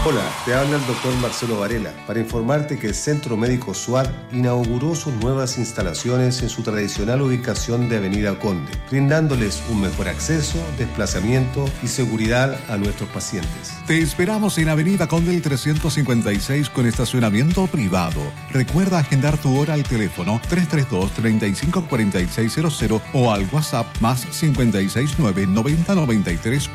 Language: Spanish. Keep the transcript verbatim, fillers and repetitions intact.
Hola, te habla el doctor Marcelo Varela para informarte que el Centro Médico SUAD inauguró sus nuevas instalaciones en su tradicional ubicación de Avenida Conde, brindándoles un mejor acceso, desplazamiento y seguridad a nuestros pacientes. Te esperamos en Avenida Conde el trescientos cincuenta y seis con estacionamiento privado. Recuerda agendar tu hora al teléfono tres tres dos, tres cinco cuatro seis cero cero o al WhatsApp más cinco seis nueve, noventa noventa y tres